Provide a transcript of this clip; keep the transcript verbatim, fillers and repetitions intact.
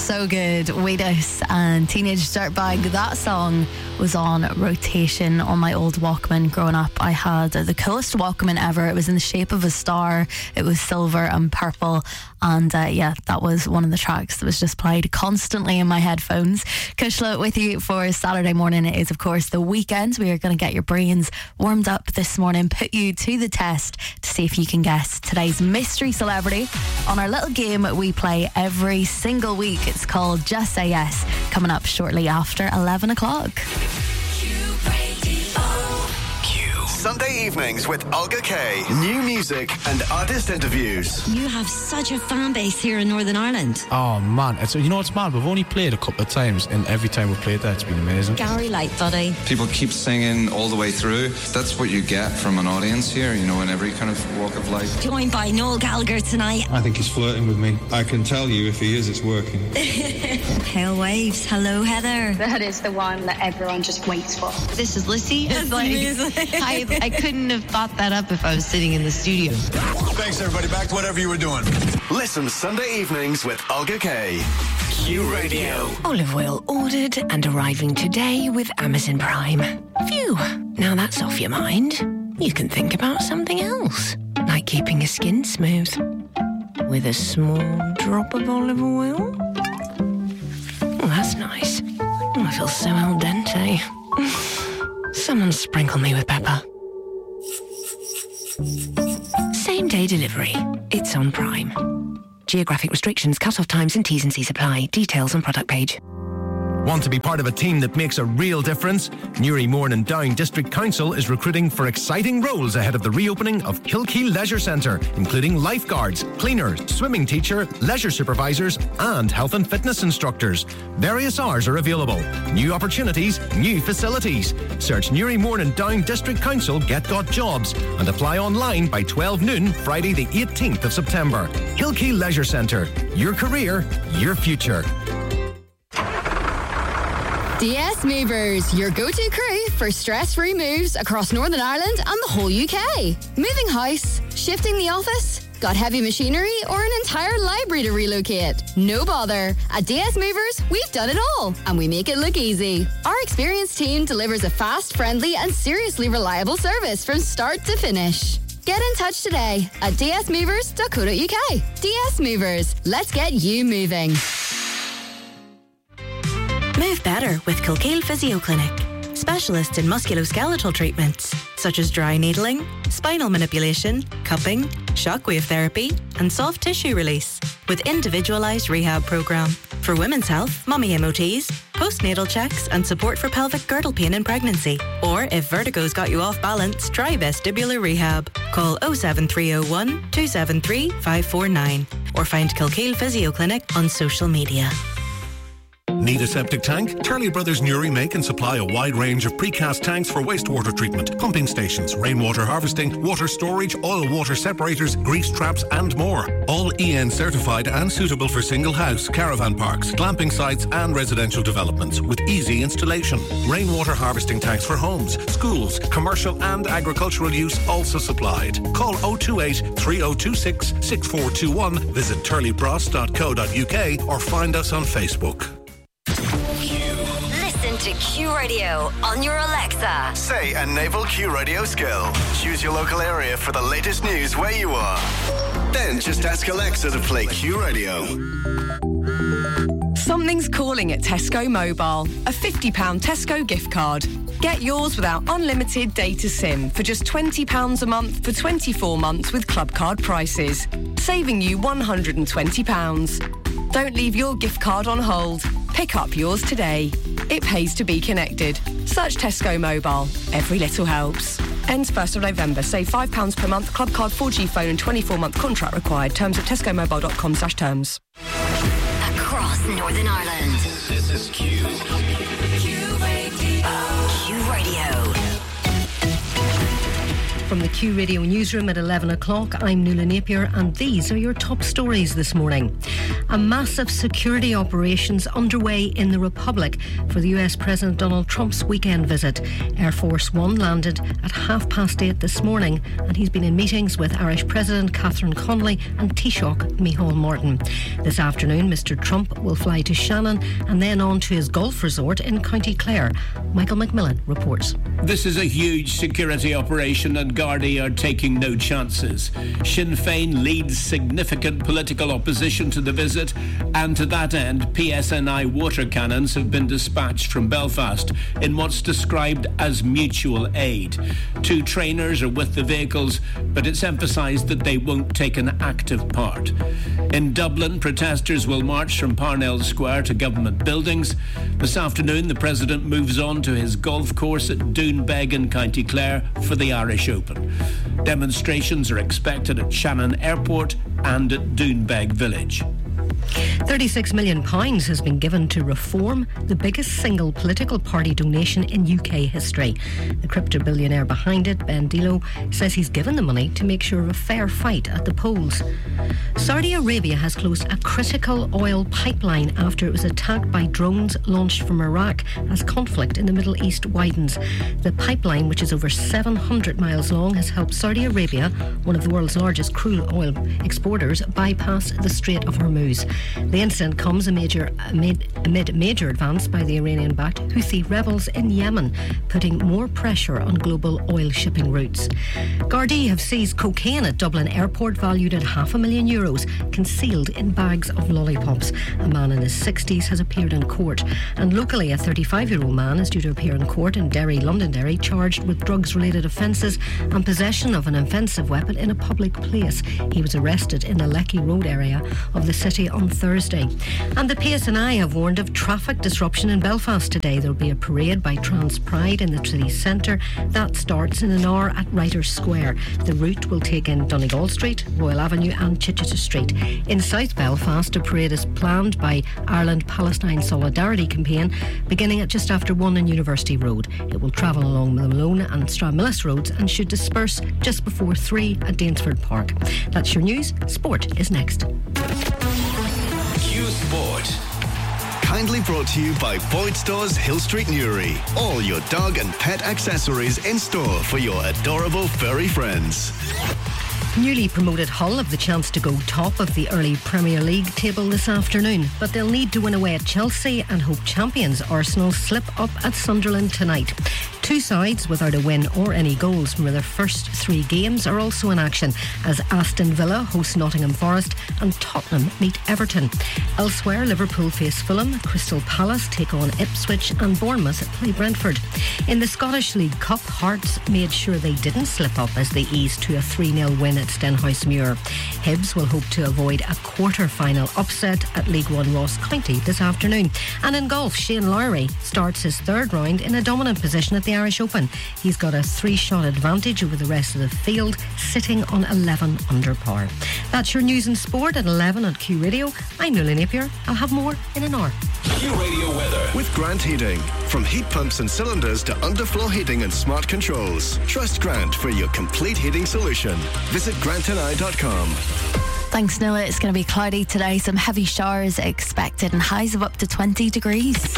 so good. Wheatus and Teenage Dirtbag. That song was on rotation on my old Walkman growing up. I had the coolest Walkman ever. It was in the shape of a star. It was silver and purple. And uh, yeah, that was one of the tracks that was just played constantly in my headphones. Kushla with you for Saturday morning. It is, of course, the weekend. We are going to get your brains warmed up this morning, put you to the test to see if you can guess today's mystery celebrity on our little game we play every single week. It's called Just Say Yes, coming up shortly after eleven o'clock. Sunday evenings with Olga Kay. New music and artist interviews. You have such a fan base here in Northern Ireland. Oh man, it's, you know what's mad? We've only played a couple of times, and every time we've played that, it's been amazing. Gary Lightbody. People keep singing all the way through. That's what you get from an audience here, you know, in every kind of walk of life. Joined by Noel Gallagher tonight. I think he's flirting with me. I can tell you if he is, it's working. Pale Waves. Hello, Heather. That is the one that everyone just waits for. This is Lissy. It's like, I, I couldn't have thought that up if I was sitting in the studio. Thanks, everybody. Back to whatever you were doing. Listen Sunday evenings with Olga Kay. Q Radio. Olive oil ordered and arriving today with Amazon Prime. Phew. Now that's off your mind. You can think about something else, like keeping your skin smooth with a small drop of olive oil. Oh, that's nice. Oh, I feel so al dente. Someone sprinkle me with pepper. Same day delivery. It's on Prime. Geographic restrictions, cut-off times and T's and C's apply. Details on product page. Want to be part of a team that makes a real difference? Newry, Mourne and Down District Council is recruiting for exciting roles ahead of the reopening of Kilkeel Leisure Centre, including lifeguards, cleaners, swimming teacher, leisure supervisors and health and fitness instructors. Various hours are available. New opportunities, new facilities. Search Newry, Mourne and Down District Council Get Got Jobs and apply online by twelve noon Friday the eighteenth of September. Kilkeel Leisure Centre. Your career, your future. D S Movers, your go-to crew for stress-free moves across Northern Ireland and the whole U K. Moving house, shifting the office, got heavy machinery or an entire library to relocate? No bother. At D S Movers, we've done it all and we make it look easy. Our experienced team delivers a fast, friendly and seriously reliable service from start to finish. Get in touch today at d s movers dot co dot u k. D S Movers, let's get you moving. Move better with Kilkeel Physio Clinic. Specialists in musculoskeletal treatments such as dry needling, spinal manipulation, cupping, shockwave therapy and soft tissue release with individualised rehab programme. For women's health, mummy M O Ts, postnatal checks and support for pelvic girdle pain in pregnancy. Or if vertigo's got you off balance, try vestibular rehab. Call oh seven three oh one, two seven three, five four nine or find Kilkeel Physio Clinic on social media. Need a septic tank? Turley Brothers Newry make and supply a wide range of precast tanks for wastewater treatment, pumping stations, rainwater harvesting, water storage, oil water separators, grease traps and more. All E N certified and suitable for single house, caravan parks, glamping sites and residential developments with easy installation. Rainwater harvesting tanks for homes, schools, commercial and agricultural use also supplied. Call oh two eight, three oh two six, six four two one, visit turley bros dot co dot u k or find us on Facebook. To Q Radio on your Alexa. Say a naval Q Radio skill. Choose your local area for the latest news where you are. Then just ask Alexa to play Q Radio. Something's calling at Tesco Mobile. A fifty pounds Tesco gift card. Get yours without unlimited data SIM for just twenty pounds a month for twenty-four months with club card prices, saving you one hundred twenty pounds. Don't leave your gift card on hold. Pick up yours today. It pays to be connected. Search Tesco Mobile. Every little helps. Ends first of November. Save five pounds per month. Club card, four G phone and twenty-four month contract required. Terms at tesco mobile dot com slash terms. Across Northern Ireland. This is Q. Q Radio. Q Radio. From the Q Radio newsroom at eleven o'clock, I'm Nuala Napier, and these are your top stories this morning. A massive security operations underway in the Republic for the U S President Donald Trump's weekend visit. Air Force One landed at half past eight this morning, and he's been in meetings with Irish President Catherine Connolly and Taoiseach Micheál Martin. This afternoon, Mister Trump will fly to Shannon and then on to his golf resort in County Clare. Michael McMillan reports. This is a huge security operation, and Gardaí are taking no chances. Sinn Féin leads significant political opposition to the visit, and to that end, P S N I water cannons have been dispatched from Belfast in what's described as mutual aid. Two trainers are with the vehicles, but it's emphasised that they won't take an active part. In Dublin, protesters will march from Parnell Square to government buildings. This afternoon, the President moves on to his golf course at Doonbeg in County Clare for the Irish Open. Demonstrations are expected at Shannon Airport and at Doonbeg Village. thirty-six million pounds has been given to Reform, the biggest single political party donation in U K history. The crypto billionaire behind it, Ben Dilo, says he's given the money to make sure of a fair fight at the polls. Saudi Arabia has closed a critical oil pipeline after it was attacked by drones launched from Iraq as conflict in the Middle East widens. The pipeline, which is over seven hundred miles long, has helped Saudi Arabia, one of the world's largest crude oil exporters, bypass the Strait of Hormuz. The incident comes amid, amid, amid major advance by the Iranian-backed Houthi rebels in Yemen, putting more pressure on global oil shipping routes. Gardaí have seized cocaine at Dublin Airport valued at half a million euros, concealed in bags of lollipops. A man in his sixties has appeared in court, and locally a thirty-five-year-old man is due to appear in court in Derry, Londonderry, charged with drugs-related offences and possession of an offensive weapon in a public place. He was arrested in the Lecky Road area of the city on Thursday. And the P S N I have warned of traffic disruption in Belfast today. There will be a parade by Trans Pride in the city centre. That starts in an hour at Writers Square. The route will take in Donegal Street, Royal Avenue and Chichester Street. In South Belfast, a parade is planned by Ireland-Palestine Solidarity Campaign beginning at just after one in University Road. It will travel along the Malone and Stramillis roads and should disperse just before three at Danesford Park. That's your news. Sport is next. Q Sport. Kindly brought to you by Boyd Stores Hill Street Newry. All your dog and pet accessories in store for your adorable furry friends. Newly promoted Hull have the chance to go top of the early Premier League table this afternoon, but they'll need to win away at Chelsea and hope champions Arsenal slip up at Sunderland tonight. Two sides without a win or any goals from their first three games are also in action as Aston Villa host Nottingham Forest and Tottenham meet Everton. Elsewhere, Liverpool face Fulham, Crystal Palace take on Ipswich and Bournemouth play Brentford. In the Scottish League Cup, Hearts made sure they didn't slip up as they eased to a three nil win at Stenhousemuir. Hibs will hope to avoid a quarter-final upset at League One Ross County this afternoon. And in golf, Shane Lowry starts his third round in a dominant position at the Irish Open. He's got a three-shot advantage over the rest of the field, sitting on eleven under par. That's your news and sport at eleven on Q Radio. I'm Nuala Napier. I'll have more in an hour. Q Radio weather with Grant Heating. From heat pumps and cylinders to underfloor heating and smart controls, trust Grant for your complete heating solution. Visit grant and i dot com. Thanks, Noah. It's going to be cloudy today. Some heavy showers expected and highs of up to twenty degrees.